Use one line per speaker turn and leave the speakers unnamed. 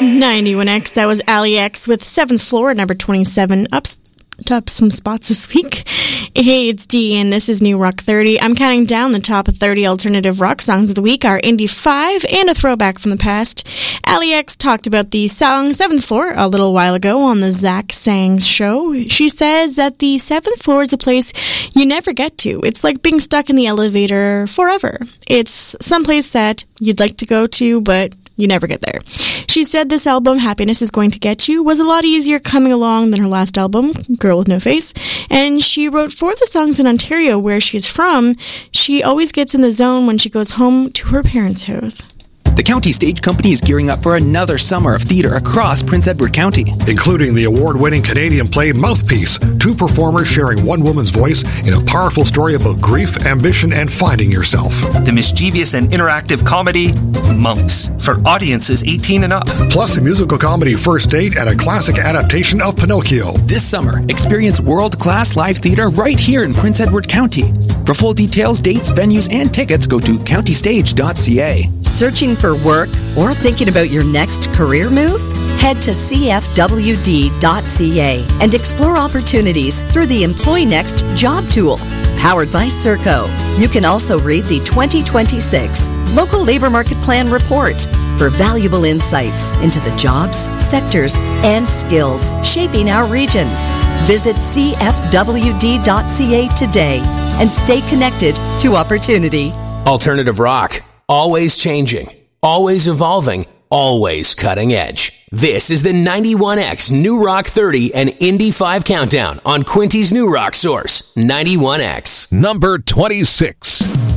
91X, that was Ali X with 7th Floor, number 27, up some spots this week. Hey, it's Dee, and this is New Rock 30. I'm counting down the top 30 alternative rock songs of the week, our Indie 5, and a throwback from the past. Ali X talked about the song 7th Floor a little while ago on the Zach Sang show. She says that the 7th floor is a place you never get to. It's like being stuck in the elevator forever. It's someplace that you'd like to go to, but you never get there. She said this album, Happiness Is Going to Get You, was a lot easier coming along than her last album, Girl With No Face. And she wrote 4 of the songs in Ontario, where she's from. She always gets in the zone when she goes home to her parents' house.
The County Stage Company is gearing up for another summer of theater across Prince Edward County,
including the award-winning Canadian play Mouthpiece, 2 performers sharing one woman's voice in a powerful story about grief, ambition, and finding yourself.
The mischievous and interactive comedy Monks, for audiences 18 and up.
Plus a musical comedy First Date and a classic adaptation of Pinocchio.
This summer, experience world-class live theater right here in Prince Edward County. For full details, dates, venues, and tickets, go to countystage.ca.
Searching for work or thinking about your next career move? Head to cfwd.ca and explore opportunities through the Employ Next job tool, powered by Serco. You can also read the 2026 Local Labor Market Plan Report for valuable insights into the jobs, sectors, and skills shaping our region. Visit cfwd.ca today and stay connected to opportunity.
Alternative rock. Always changing. Always evolving. Always cutting edge. This is the 91X New Rock 30 and Indie 5 countdown on Quinty's New Rock Source, 91X.
Number 26.